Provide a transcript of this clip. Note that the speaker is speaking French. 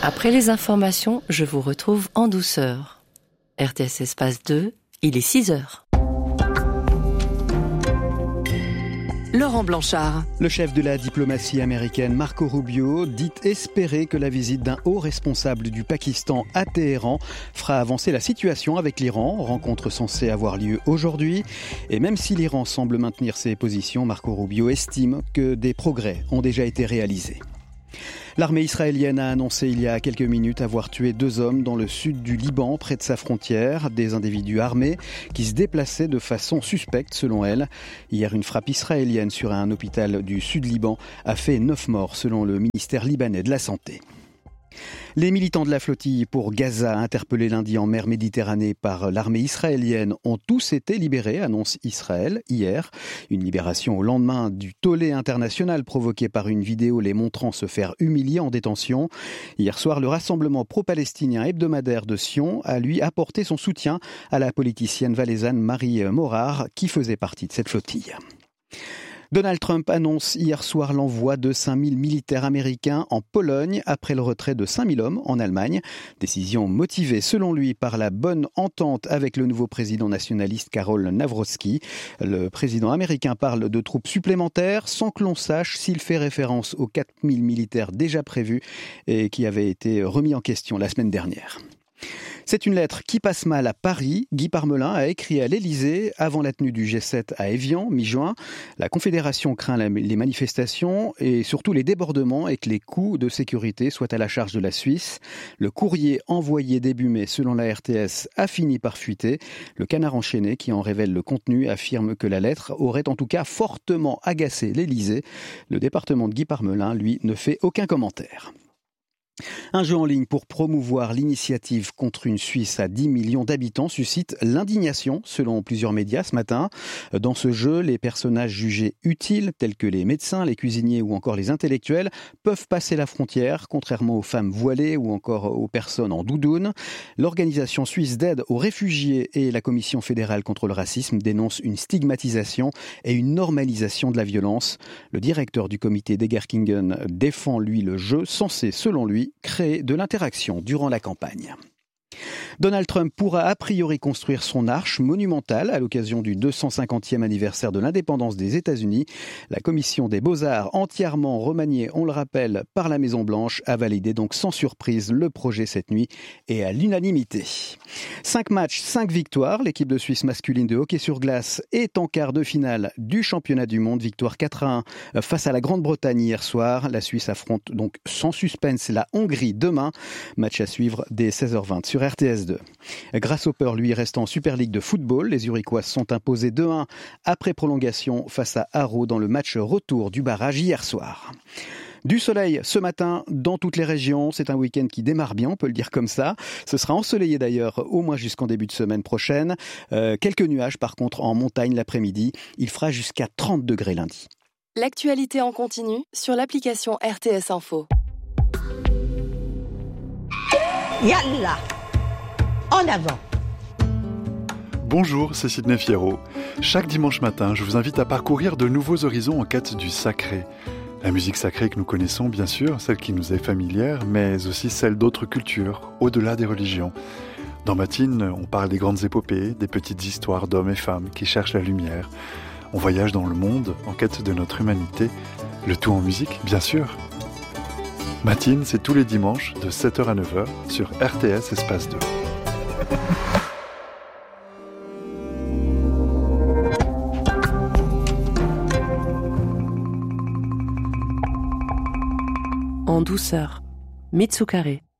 Après les informations, je vous retrouve en douceur. RTS Espace 2, il est 6h. Laurent Blanchard. Le chef de la diplomatie américaine, Marco Rubio, dit espérer que la visite d'un haut responsable du Pakistan à Téhéran fera avancer la situation avec l'Iran, rencontre censée avoir lieu aujourd'hui. Et même si l'Iran semble maintenir ses positions, Marco Rubio estime que des progrès ont déjà été réalisés. L'armée israélienne a annoncé il y a quelques minutes avoir tué 2 hommes dans le sud du Liban, près de sa frontière, des individus armés qui se déplaçaient de façon suspecte selon elle. Hier, une frappe israélienne sur un hôpital du sud Liban a fait 9 morts selon le ministère libanais de la Santé. Les militants de la flottille pour Gaza, interpellés lundi en mer Méditerranée par l'armée israélienne, ont tous été libérés, annonce Israël hier. Une libération au lendemain du tollé international provoqué par une vidéo les montrant se faire humilier en détention. Hier soir, le rassemblement pro-palestinien hebdomadaire de Sion a lui apporté son soutien à la politicienne valaisanne Marie Morard, qui faisait partie de cette flottille. Donald Trump annonce hier soir l'envoi de 5000 militaires américains en Pologne après le retrait de 5000 hommes en Allemagne. Décision motivée selon lui par la bonne entente avec le nouveau président nationaliste Karol Nawrocki. Le président américain parle de troupes supplémentaires sans que l'on sache s'il fait référence aux 4000 militaires déjà prévus et qui avaient été remis en question la semaine dernière. C'est une lettre qui passe mal à Paris. Guy Parmelin a écrit à l'Élysée avant la tenue du G7 à Évian, mi-juin. La Confédération craint les manifestations et surtout les débordements et que les coûts de sécurité soient à la charge de la Suisse. Le courrier envoyé début mai, selon la RTS, a fini par fuiter. Le Canard enchaîné, qui en révèle le contenu, affirme que la lettre aurait en tout cas fortement agacé l'Élysée. Le département de Guy Parmelin, lui, ne fait aucun commentaire. Un jeu en ligne pour promouvoir l'initiative contre une Suisse à 10 millions d'habitants suscite l'indignation, selon plusieurs médias ce matin. Dans ce jeu, les personnages jugés utiles, tels que les médecins, les cuisiniers ou encore les intellectuels, peuvent passer la frontière, contrairement aux femmes voilées ou encore aux personnes en doudoune. L'organisation suisse d'aide aux réfugiés et la Commission fédérale contre le racisme dénoncent une stigmatisation et une normalisation de la violence. Le directeur du comité d'Egerkingen défend, lui, le jeu, censé, selon lui, créer de l'interaction durant la campagne. Donald Trump pourra a priori construire son arche monumentale à l'occasion du 250e anniversaire de l'indépendance des États-Unis. La commission des Beaux-Arts, entièrement remaniée, on le rappelle, par la Maison-Blanche, a validé donc sans surprise le projet cette nuit et à l'unanimité. 5 matchs, 5 victoires. L'équipe de Suisse masculine de hockey sur glace est en quart de finale du championnat du monde. Victoire 4-1 face à la Grande-Bretagne hier soir. La Suisse affronte donc sans suspense la Hongrie demain. Match à suivre dès 16h20 sur RTS 2. Grasshopper, lui, reste en Super League de football. Les Uriquois sont imposés 2-1 après prolongation face à Haro dans le match retour du barrage hier soir. Du soleil ce matin dans toutes les régions. C'est un week-end qui démarre bien, on peut le dire comme ça. Ce sera ensoleillé d'ailleurs au moins jusqu'en début de semaine prochaine. Quelques nuages par contre en montagne l'après-midi. Il fera jusqu'à 30 degrés lundi. L'actualité en continu sur l'application RTS Info. Yallah, en avant. Bonjour, c'est Sidney Fierro. Chaque dimanche matin, je vous invite à parcourir de nouveaux horizons en quête du sacré. La musique sacrée que nous connaissons, bien sûr, celle qui nous est familière, mais aussi celle d'autres cultures, au-delà des religions. Dans Matine, on parle des grandes épopées, des petites histoires d'hommes et femmes qui cherchent la lumière. On voyage dans le monde en quête de notre humanité, le tout en musique, bien sûr. Matine, c'est tous les dimanches de 7h à 9h sur RTS Espace 2. En douceur, Mitsukare.